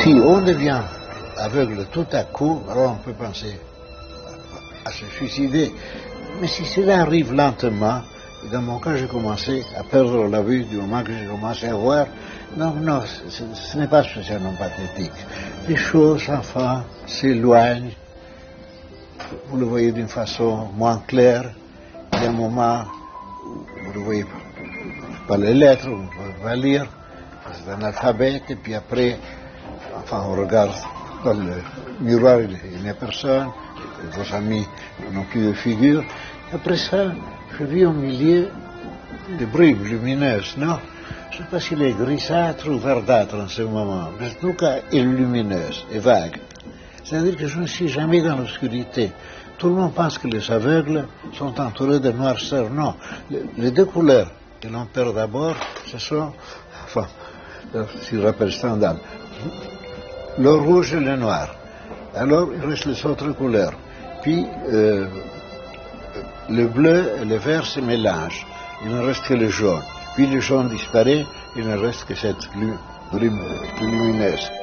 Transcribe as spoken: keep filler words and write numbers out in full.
Si on devient aveugle tout à coup, alors on peut penser à se suicider. Mais si cela arrive lentement, et dans mon cas j'ai commencé à perdre la vue du moment que j'ai commencé à voir, non, non, ce, ce n'est pas spécialement pathétique. Les choses, enfin, s'éloignent, vous le voyez d'une façon moins claire. Il y a un moment où vous ne voyez pas les lettres, vous ne pouvez pas lire, c'est un alphabet, et puis après, enfin, on regarde dans le miroir, il n'y a personne, vos amis n'ont plus de figure. Après ça, je vis au milieu de brumes lumineuses, non? Je ne sais pas s'il est grisâtre ou verdâtre en ce moment, mais en tout cas, il est lumineuse et vague. C'est-à-dire que je ne suis jamais dans l'obscurité. Tout le monde pense que les aveugles sont entourés de noirceur. Non, les deux couleurs que l'on perd d'abord, ce sont, enfin, si je rappelle Stendhal, le rouge et le noir. Alors, il reste les autres couleurs. Puis, euh, le bleu et le vert se mélangent. Il ne reste que le jaune. Puis le jaune disparaît, il ne reste que cette brume lumineuse.